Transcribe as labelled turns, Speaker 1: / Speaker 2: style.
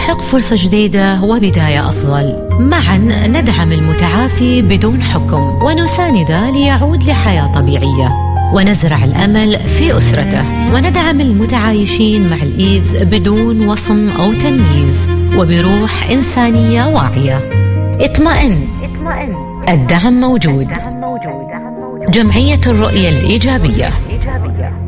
Speaker 1: حق فرصة جديدة وبداية أفضل. معا ندعم المتعافي بدون حكم ونسانده ليعود لحياة طبيعية، ونزرع الأمل في أسرته، وندعم المتعايشين مع الإيدز بدون وصم أو تمييز وبروح إنسانية واعية. اطمئن، الدعم موجود. جمعية الرؤية الإيجابية.